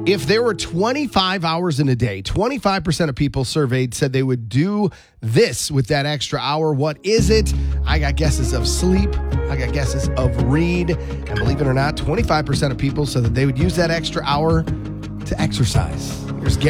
If there were 25 hours in a day, 25% of people surveyed said they would do this with that extra hour. What is it? I got guesses of sleep. I got guesses of read. And believe it or not, 25% of people said that they would use that extra hour to exercise. Here's Gary.